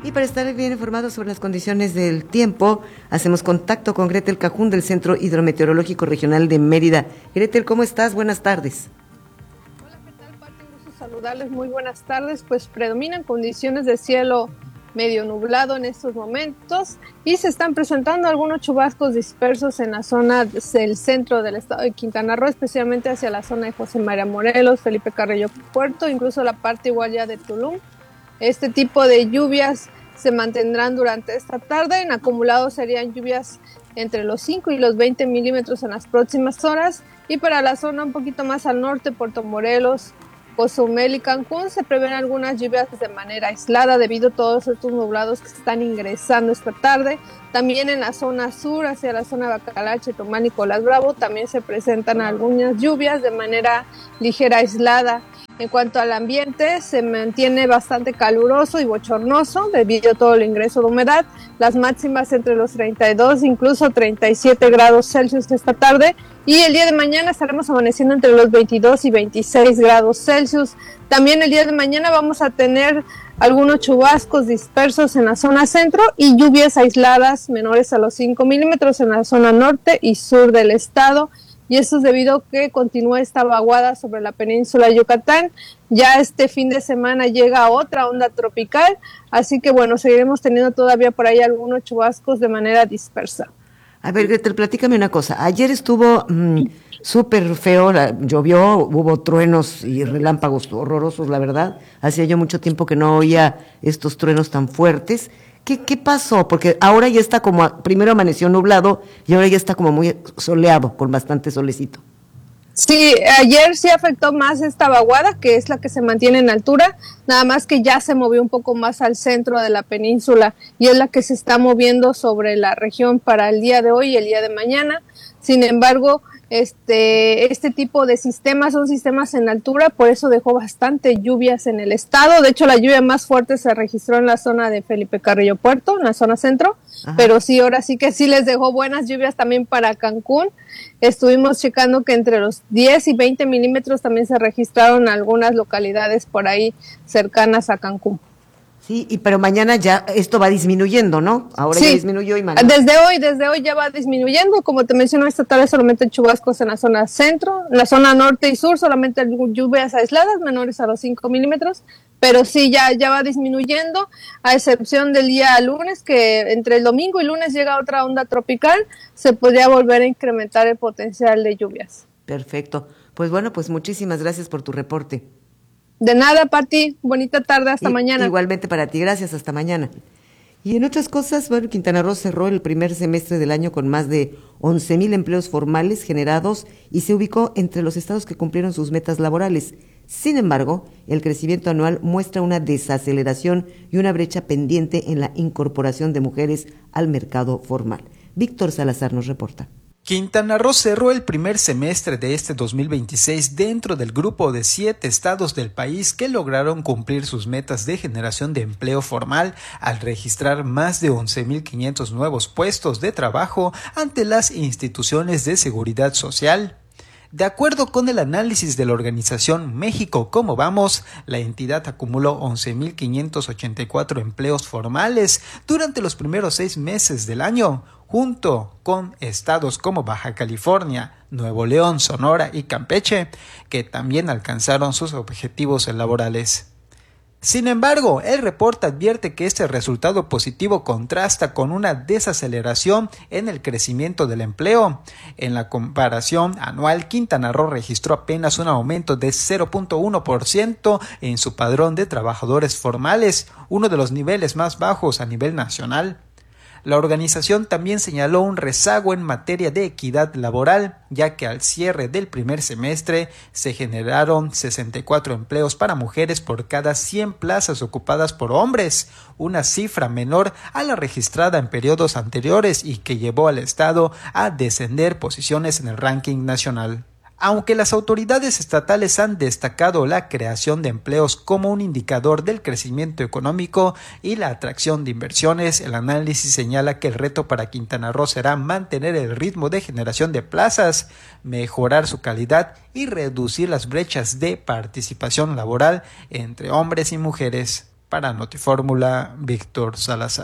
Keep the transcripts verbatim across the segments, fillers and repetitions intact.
Y para estar bien informados sobre las condiciones del tiempo, hacemos contacto con Gretel Cajún del Centro Hidrometeorológico Regional de Mérida. Gretel, ¿cómo estás? Buenas tardes. Hola, ¿qué tal, Pati? Un gusto saludarles. Muy buenas tardes. Pues predominan condiciones de cielo medio nublado en estos momentos y se están presentando algunos chubascos dispersos en la zona del centro del estado de Quintana Roo, especialmente hacia la zona de José María Morelos, Felipe Carrillo Puerto, incluso la parte igual ya de Tulum. Este tipo de lluvias se mantendrán durante esta tarde. En acumulado serían lluvias entre los cinco y los veinte milímetros en las próximas horas. Y para la zona un poquito más al norte, Puerto Morelos, Cozumel y Cancún, se prevén algunas lluvias de manera aislada debido a todos estos nublados que están ingresando esta tarde. También en la zona sur, hacia la zona de Bacalar, Chetumal y Nicolás Bravo, también se presentan algunas lluvias de manera ligera aislada. En cuanto al ambiente, se mantiene bastante caluroso y bochornoso debido a todo el ingreso de humedad. Las máximas entre los treinta y dos, incluso treinta y siete grados Celsius esta tarde. Y el día de mañana estaremos amaneciendo entre los veintidós y veintiséis grados Celsius. También el día de mañana vamos a tener algunos chubascos dispersos en la zona centro y lluvias aisladas menores a los cinco milímetros en la zona norte y sur del estado. Y eso es debido a que continúa esta vaguada sobre la península de Yucatán. Ya este fin de semana llega otra onda tropical, así que bueno, seguiremos teniendo todavía por ahí algunos chubascos de manera dispersa. A ver, Gretel, platícame una cosa. Ayer estuvo mmm, súper feo, la, llovió, hubo truenos y relámpagos horrorosos, la verdad. Hacía yo mucho tiempo que no oía estos truenos tan fuertes. ¿Qué, ¿Qué pasó? Porque ahora ya está como, primero amaneció nublado y ahora ya está como muy soleado, con bastante solecito. Sí, ayer sí afectó más esta vaguada, que es la que se mantiene en altura, nada más que ya se movió un poco más al centro de la península y es la que se está moviendo sobre la región para el día de hoy y el día de mañana. Sin embargo, este, este tipo de sistemas son sistemas en altura, por eso dejó bastante lluvias en el estado. De hecho, la lluvia más fuerte se registró en la zona de Felipe Carrillo Puerto, en la zona centro. Ajá. Pero sí, ahora sí que sí les dejó buenas lluvias también para Cancún. Estuvimos checando que entre los diez y veinte milímetros también se registraron algunas localidades por ahí cercanas a Cancún. Sí, y pero mañana ya esto va disminuyendo, ¿no? Ahora sí, ya disminuyó y mañana. Desde hoy, desde hoy ya va disminuyendo. Como te menciono, esta tarde solamente chubascos en la zona centro, en la zona norte y sur, solamente lluvias aisladas menores a los cinco milímetros. Pero sí, ya, ya va disminuyendo, a excepción del día lunes, que entre el domingo y lunes llega otra onda tropical, se podría volver a incrementar el potencial de lluvias. Perfecto. Pues bueno, pues muchísimas gracias por tu reporte. De nada, Pati. Bonita tarde, hasta y, mañana. Igualmente para ti, gracias, hasta mañana. Y en otras cosas, bueno, Quintana Roo cerró el primer semestre del año con más de once mil empleos formales generados y se ubicó entre los estados que cumplieron sus metas laborales. Sin embargo, el crecimiento anual muestra una desaceleración y una brecha pendiente en la incorporación de mujeres al mercado formal. Víctor Salazar nos reporta. Quintana Roo cerró el primer semestre de este dos mil veintiséis dentro del grupo de siete estados del país que lograron cumplir sus metas de generación de empleo formal al registrar más de once mil quinientos nuevos puestos de trabajo ante las instituciones de seguridad social. De acuerdo con el análisis de la organización México Cómo Vamos, la entidad acumuló once mil quinientos ochenta y cuatro empleos formales durante los primeros seis meses del año, junto con estados como Baja California, Nuevo León, Sonora y Campeche, que también alcanzaron sus objetivos laborales. Sin embargo, el reporte advierte que este resultado positivo contrasta con una desaceleración en el crecimiento del empleo. En la comparación anual, Quintana Roo registró apenas un aumento de cero punto uno por ciento en su padrón de trabajadores formales, uno de los niveles más bajos a nivel nacional. La organización también señaló un rezago en materia de equidad laboral, ya que al cierre del primer semestre se generaron sesenta y cuatro empleos para mujeres por cada cien plazas ocupadas por hombres, una cifra menor a la registrada en periodos anteriores y que llevó al Estado a descender posiciones en el ranking nacional. Aunque las autoridades estatales han destacado la creación de empleos como un indicador del crecimiento económico y la atracción de inversiones, el análisis señala que el reto para Quintana Roo será mantener el ritmo de generación de plazas, mejorar su calidad y reducir las brechas de participación laboral entre hombres y mujeres. Para Notifórmula, Víctor Salazar.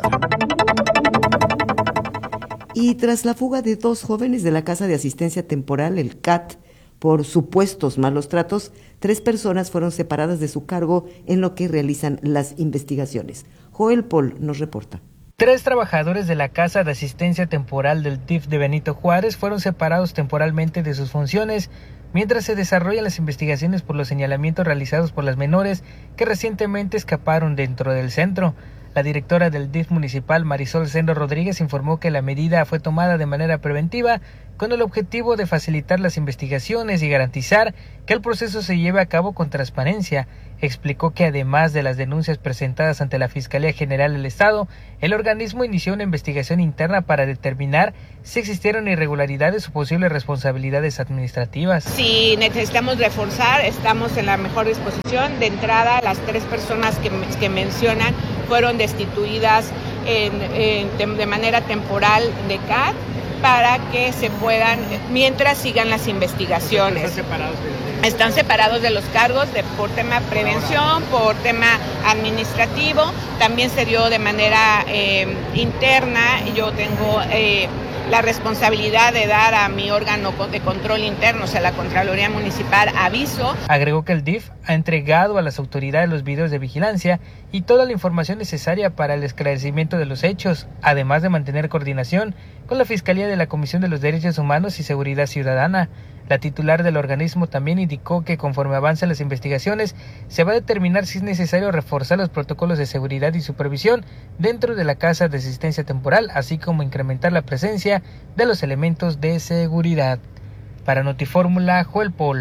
Y tras la fuga de dos jóvenes de la Casa de Asistencia Temporal, el C A T, por supuestos malos tratos, tres personas fueron separadas de su cargo en lo que realizan las investigaciones. Joel Paul nos reporta. Tres trabajadores de la Casa de Asistencia Temporal del D I F de Benito Juárez fueron separados temporalmente de sus funciones mientras se desarrollan las investigaciones por los señalamientos realizados por las menores que recientemente escaparon dentro del centro. La directora del D I F municipal, Marisol Sendo Rodríguez, informó que la medida fue tomada de manera preventiva con el objetivo de facilitar las investigaciones y garantizar que el proceso se lleve a cabo con transparencia. Explicó que además de las denuncias presentadas ante la Fiscalía General del Estado, el organismo inició una investigación interna para determinar si existieron irregularidades o posibles responsabilidades administrativas. Si necesitamos reforzar, estamos en la mejor disposición. De entrada, las tres personas que, que mencionan fueron destituidas en, en, de manera temporal de C A T para que se puedan, mientras sigan las investigaciones. ¿Están separados de, Están separados de los cargos de, por tema prevención, por tema administrativo. También se dio de manera eh, interna. Yo tengo eh, la responsabilidad de dar a mi órgano de control interno, o sea, la Contraloría Municipal, aviso. Agregó que el D I F ha entregado a las autoridades los videos de vigilancia y toda la información necesaria para el esclarecimiento de los hechos, además de mantener coordinación con la Fiscalía de la Comisión de los Derechos Humanos y Seguridad Ciudadana. La titular del organismo también indicó que conforme avancen las investigaciones, se va a determinar si es necesario reforzar los protocolos de seguridad y supervisión dentro de la Casa de Asistencia Temporal, así como incrementar la presencia de los elementos de seguridad. Para Notifórmula, Joel Paul.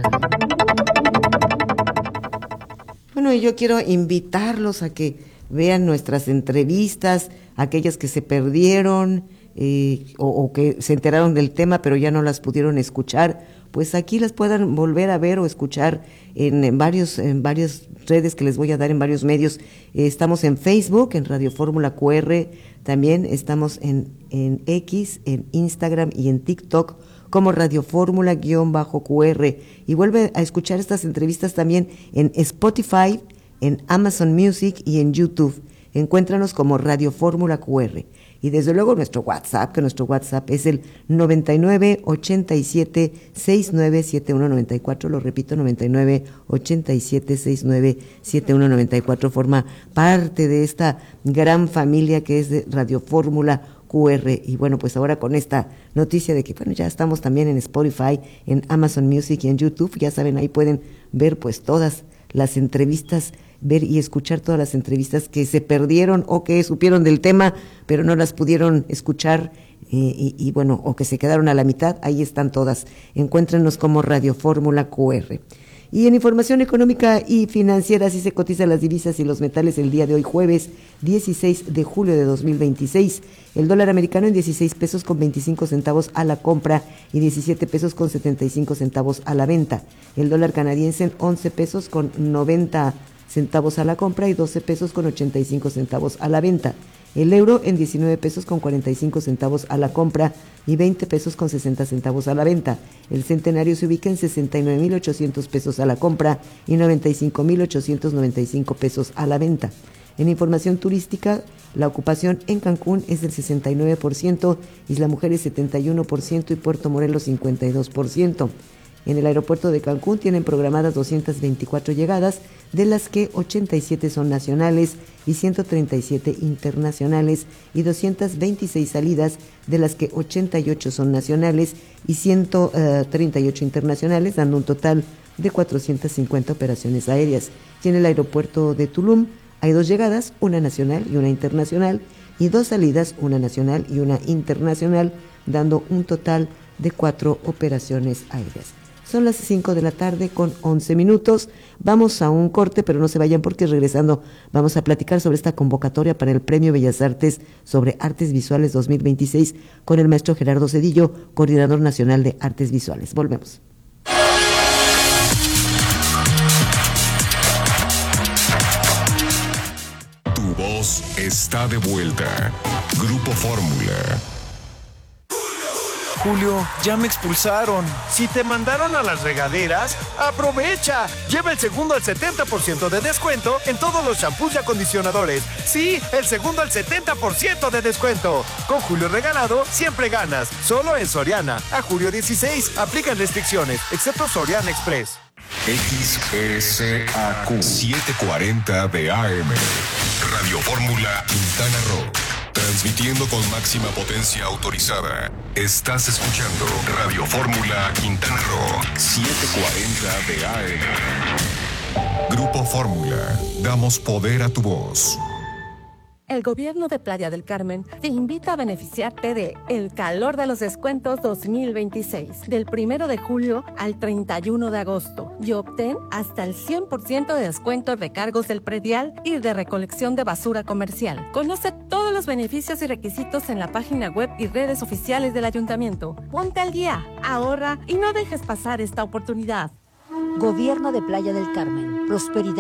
Bueno, y yo quiero invitarlos a que vean nuestras entrevistas, aquellas que se perdieron eh, o, o que se enteraron del tema pero ya no las pudieron escuchar, pues aquí las puedan volver a ver o escuchar en, en varios en varias redes que les voy a dar en varios medios. Eh, estamos en Facebook, en Radio Fórmula Q R, también estamos en, en X, en Instagram y en TikTok como Radio Fórmula guión bajo Q R, y vuelve a escuchar estas entrevistas también en Spotify, en Amazon Music y en YouTube. Encuéntranos como Radio Fórmula Q R. Y desde luego nuestro WhatsApp, que nuestro WhatsApp es el noventa y nueve, ochenta y siete, sesenta y nueve, setenta y uno noventa y cuatro, lo repito, noventa y nueve, ochenta y siete, sesenta y nueve, setenta y uno noventa y cuatro, forma parte de esta gran familia que es de Radio Fórmula Q R. Y bueno, pues ahora con esta noticia de que bueno, ya estamos también en Spotify, en Amazon Music y en YouTube, ya saben, ahí pueden ver pues todas las entrevistas, ver y escuchar todas las entrevistas que se perdieron o que supieron del tema, pero no las pudieron escuchar eh, y, y bueno, o que se quedaron a la mitad, ahí están todas. Encuéntrenos como Radio Fórmula Q R. Y en información económica y financiera, así se cotizan las divisas y los metales el día de hoy, jueves dieciséis de julio de dos mil veintiséis. El dólar americano en dieciséis pesos con veinticinco centavos a la compra y diecisiete pesos con setenta y cinco centavos a la venta. El dólar canadiense en once pesos con noventa centavos a la compra y doce pesos con ochenta y cinco centavos a la venta. El euro en diecinueve pesos con cuarenta y cinco centavos a la compra y veinte pesos con sesenta centavos a la venta. El centenario se ubica en sesenta y nueve mil ochocientos pesos a la compra y noventa y cinco mil ochocientos noventa y cinco pesos a la venta. En información turística, la ocupación en Cancún es del sesenta y nueve por ciento, Isla Mujeres setenta y uno por ciento y Puerto Morelos cincuenta y dos por ciento. En el aeropuerto de Cancún tienen programadas doscientas veinticuatro llegadas, de las que ochenta y siete son nacionales y ciento treinta y siete internacionales, y doscientas veintiséis salidas, de las que ochenta y ocho son nacionales y ciento treinta y ocho internacionales, dando un total de cuatrocientas cincuenta operaciones aéreas. Y en el aeropuerto de Tulum hay dos llegadas, una nacional y una internacional, y dos salidas, una nacional y una internacional, dando un total de cuatro operaciones aéreas. Son las cinco de la tarde con once minutos. Vamos a un corte, pero no se vayan porque regresando vamos a platicar sobre esta convocatoria para el Premio Bellas Artes sobre Artes Visuales dos mil veintiséis con el maestro Gerardo Cedillo, coordinador nacional de Artes Visuales. Volvemos. Tu voz está de vuelta. Grupo Fórmula. Julio, ya me expulsaron. Si te mandaron a las regaderas, ¡aprovecha! Lleva el segundo al setenta por ciento de descuento en todos los champús y acondicionadores. Sí, el segundo al setenta por ciento de descuento. Con Julio Regalado, siempre ganas. Solo en Soriana. A julio dieciséis, aplican restricciones, excepto Soriana Express. X S A Q setecientos cuarenta de A M. Radio Fórmula Quintana Roo. Transmitiendo con máxima potencia autorizada. Estás escuchando Radio Fórmula Quintana Roo. setecientos cuarenta de A M. Grupo Fórmula. Damos poder a tu voz. El gobierno de Playa del Carmen te invita a beneficiarte de El Calor de los Descuentos dos mil veintiséis, del primero de julio al treinta y uno de agosto, y obtén hasta el cien por ciento de descuento en recargos del predial y de recolección de basura comercial. Conoce todos los beneficios y requisitos en la página web y redes oficiales del ayuntamiento. Ponte al día, ahorra y no dejes pasar esta oportunidad. Gobierno de Playa del Carmen. Prosperidad.